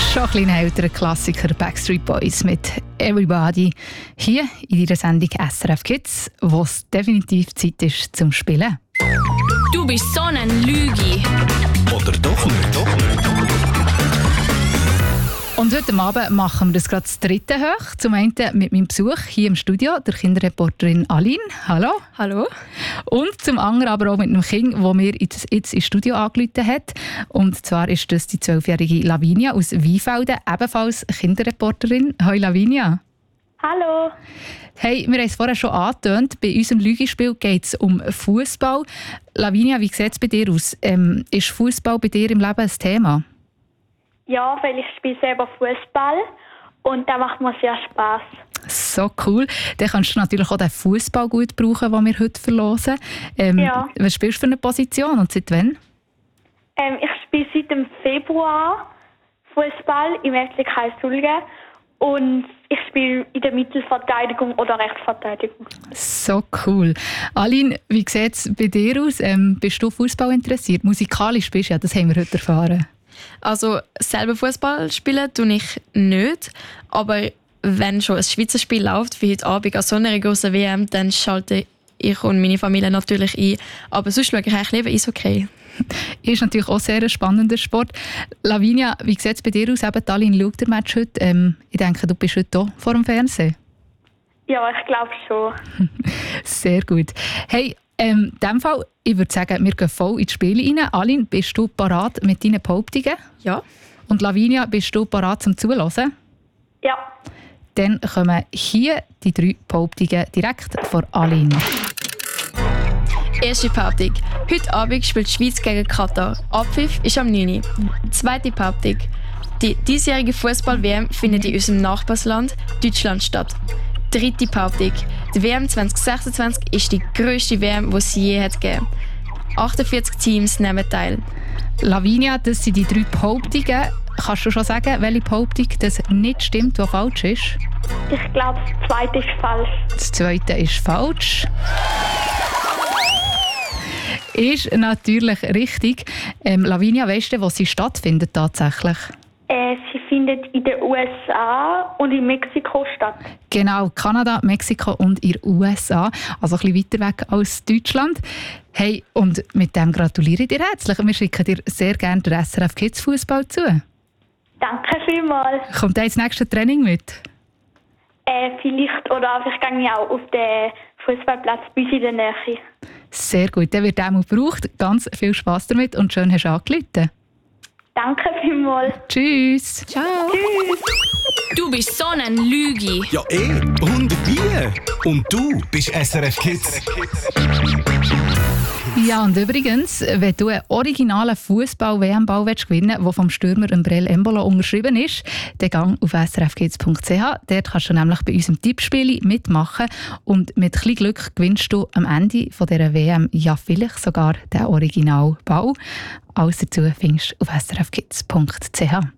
Schon ein bisschen älterer Klassiker Backstreet Boys mit «Everybody» hier in ihrer Sendung SRF Kids, wo es definitiv Zeit ist zum Spielen. Du bist so ein Lügi. Oder doch nicht? Und heute Abend machen wir das gerade das dritte hoch. Zum einen mit meinem Besuch hier im Studio, der Kinderreporterin Aline. Hallo. Hallo. Und zum anderen aber auch mit einem Kind, das mir jetzt ins Studio angerufen hat. Und zwar ist das die 12-jährige Lavinia aus Weinfelden, ebenfalls Kinderreporterin. Hallo Lavinia. Hallo. Hey, wir haben es vorher schon angetönt, bei unserem Lügespiel geht es um Fußball. Lavinia, wie sieht es bei dir aus? Ist Fußball bei dir im Leben ein Thema? Ja, weil ich spiele selber Fußball und da macht mir sehr Spass. So cool. Dann kannst du natürlich auch den Fußball gut brauchen, den wir heute verlosen. Ja. Was spielst du für eine Position und seit wann? Ich spiele seit dem Februar Fußball im FC Kreis Sulgen und ich spiele in der Mittelverteidigung oder Rechtsverteidigung. So cool. Aline, wie sieht es bei dir aus? Bist du Fußball interessiert? Musikalisch bist du ja, das haben wir heute erfahren. Also selber Fußball spielen tue ich nicht, aber wenn schon ein Schweizer Spiel läuft, wie heute Abend an so einer grossen WM, dann schalte ich und meine Familie natürlich ein. Aber sonst schaue ich eigentlich lieber Eishockey. Ist natürlich auch sehr ein spannender Sport. Lavinia, wie sieht es bei dir aus? Eben, Aline schaut den Match heute. Ich denke, du bist heute hier vor dem Fernsehen. Ja, ich glaube schon. Sehr gut. Hey, in diesem Fall, ich würde sagen, wir gehen voll ins Spiel rein. Aline, bist du parat mit deinen Behauptungen? Ja. Und Lavinia, bist du parat zum Zuhören? Ja. Dann kommen hier die 3 Behauptungen direkt von Aline. Erste Behauptung. Heute Abend spielt die Schweiz gegen Katar. Abpfiff ist am 9. Zweite Behauptung. Die diesjährige Fußball-WM findet in unserem Nachbarsland Deutschland statt. Dritte Behauptung. Die WM 2026 ist die grösste WM, die es je hat gegeben. 48 Teams nehmen teil. Lavinia, das sind die 3 Behauptungen. Kannst du schon sagen, welche Behauptung das nicht stimmt, die falsch ist? Ich glaube, das zweite ist falsch. Das zweite ist falsch. Ist natürlich richtig. Lavinia, weißt du, wo sie stattfindet tatsächlich? Sie findet in den USA und in Mexiko statt. Genau, Kanada, Mexiko und in den USA. Also ein bisschen weiter weg als Deutschland. Hey, und mit dem gratuliere ich dir herzlich. Wir schicken dir sehr gerne den SRF Kids Fußball zu. Danke vielmals. Kommt der ins nächste Training mit? Vielleicht, oder ich gehe auch auf den Fußballplatz bei uns in der Nähe. Sehr gut, der wird auch gebraucht. Ganz viel Spass damit und schön hast du angerufen. Danke vielmals. Tschüss. Ciao. Tschüss. Du bist so ein Lügi. Ja, und wie? Und du bist SRF Kids. Ja, und übrigens, wenn du einen originalen Fußball-WM-Ball gewinnen willst, der vom Stürmer Embrel Embolo unterschrieben ist, dann geh auf srfkids.ch. Dort kannst du nämlich bei unserem Tippspiel mitmachen und mit ein bisschen Glück gewinnst du am Ende von dieser WM ja vielleicht sogar den Originalball. Alles dazu findest du auf srfkids.ch.